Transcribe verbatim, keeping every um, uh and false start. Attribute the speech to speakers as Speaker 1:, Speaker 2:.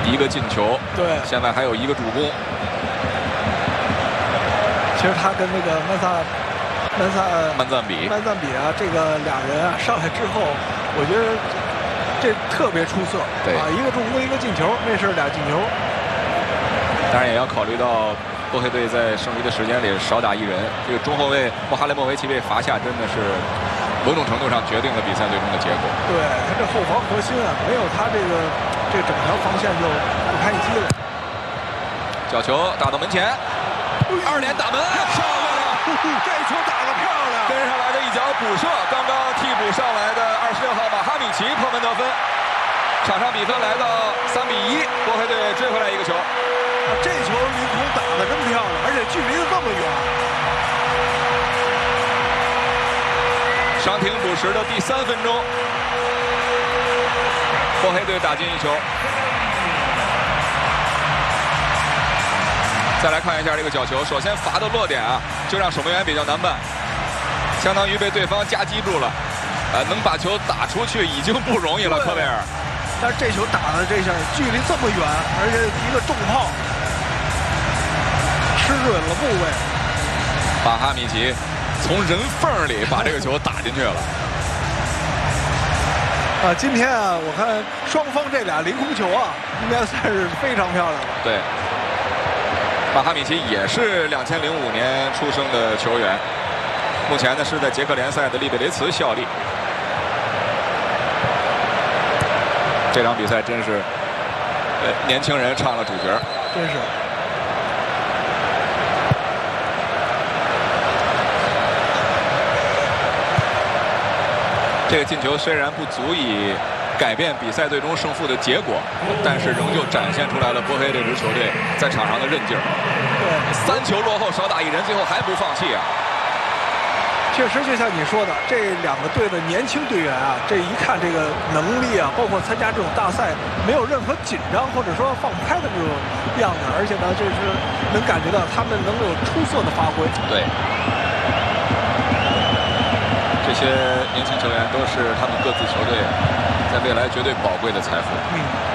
Speaker 1: 一个进球，
Speaker 2: 对，
Speaker 1: 现在还有一个助攻。
Speaker 2: 其实他跟那个曼萨曼萨
Speaker 1: 曼赞比
Speaker 2: 曼赞比啊，这个俩人啊上来之后，我觉得这特别出色。
Speaker 1: 对
Speaker 2: 啊，一个助攻，一个进球，那是俩进球。
Speaker 1: 当然也要考虑到波黑队在剩余的时间里少打一人，这个中后卫莫哈雷莫维奇被罚下，真的是某种程度上决定了比赛最终的结果。
Speaker 2: 对他这后防核心啊，没有他这个这个整条防线就不堪一击了。
Speaker 1: 角球打到门前，二连打门，漂亮！
Speaker 2: 这球打得漂亮，
Speaker 1: 跟上来的一脚补射，刚刚替补上来的二十六号马哈米奇破门得分，场上比分来到三比一，波黑队追回来一个球。
Speaker 2: 这球凌空打得真漂亮，而且距离这么远。
Speaker 1: 伤停补时的第三分钟，波黑队打进一球。再来看一下这个角球，首先罚的落点啊，就让守门员比较难办，相当于被对方夹击住了。呃，能把球打出去已经不容易了，科贝尔。
Speaker 2: 但是这球打的这下距离这么远，而且一个重炮，吃准了部位。
Speaker 1: 马哈米奇从人缝里把这个球打进去了。
Speaker 2: 啊，今天啊，我看双方这俩凌空球啊，应该算是非常漂亮了。
Speaker 1: 对。马哈米奇也是两千零五年出生的球员，目前呢是在捷克联赛的利贝雷茨效力。这场比赛真是，呃，年轻人唱了主角，
Speaker 2: 真是。
Speaker 1: 这个进球虽然不足以改变比赛最终胜负的结果，但是仍旧展现出来了波黑这支球队在场上的韧劲儿。
Speaker 2: 对，
Speaker 1: 三球落后少打一人，最后还不放弃啊！
Speaker 2: 确实，就像你说的，这两个队的年轻队员啊，这一看这个能力啊，包括参加这种大赛，没有任何紧张或者说放开的这种样子，而且呢，这是能感觉到他们能有出色的发挥。
Speaker 1: 对。这些年轻球员都是他们各自球队在未来绝对宝贵的财富。
Speaker 2: 嗯。